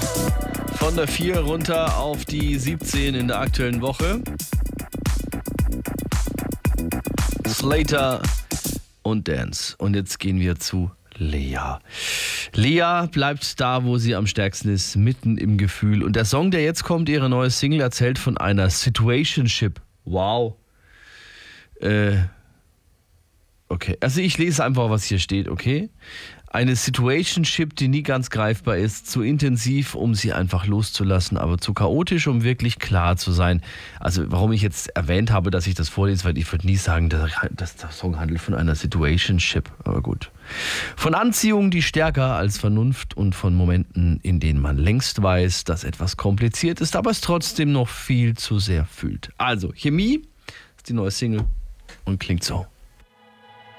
Von der 4 runter auf die 17 in der aktuellen Woche. Slater und Dance. Und jetzt gehen wir zu Lea. Lea bleibt da, wo sie am stärksten ist, mitten im Gefühl. Und der Song, der jetzt kommt, ihre neue Single, erzählt von einer Situationship. Wow. Okay, also ich lese einfach, was hier steht, okay? Eine Situationship, die nie ganz greifbar ist, zu intensiv, um sie einfach loszulassen, aber zu chaotisch, um wirklich klar zu sein. Also warum ich jetzt erwähnt habe, dass ich das vorlese, weil ich würde nie sagen, dass der Song handelt von einer Situationship, aber gut. Von Anziehung, die stärker als Vernunft und von Momenten, in denen man längst weiß, dass etwas kompliziert ist, aber es trotzdem noch viel zu sehr fühlt. Also, Chemie ist die neue Single und klingt so.